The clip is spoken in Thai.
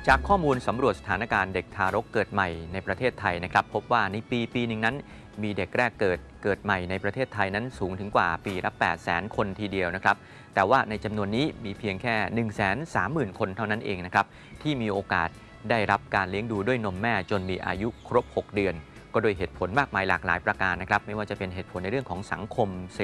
จากข้อมูลสำรวจสถานการณ์เด็กทารกเกิดใหม่ในประเทศไทยนะครับพบว่าในปีหนึ่งนั้นมีเด็กแรกเกิดใหม่ในประเทศไทยนั้นสูงถึงกว่าปีละ800,000 คนทีเดียวนะครับแต่ว่าในจำนวนนี้มีเพียงแค่ 130,000 คนเท่านั้นเองนะครับที่มีโอกาสได้รับการเลี้ยงดูด้วยนมแม่จนมีอายุครบ 6 เดือนก็โดยเหตุผลมากมายหลากหลายประการนะครับไม่ว่าจะเป็นเหตุผลในเรื่องของสังคมเศร